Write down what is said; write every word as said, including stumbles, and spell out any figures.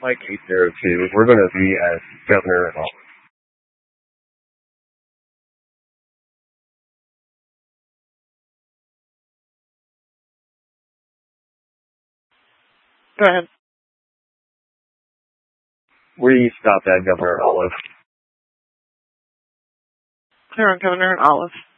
Mike eight zero two. We're going to be at Governor Olive. Go ahead. We stopped at Governor Olive. Clear on Governor and Olive.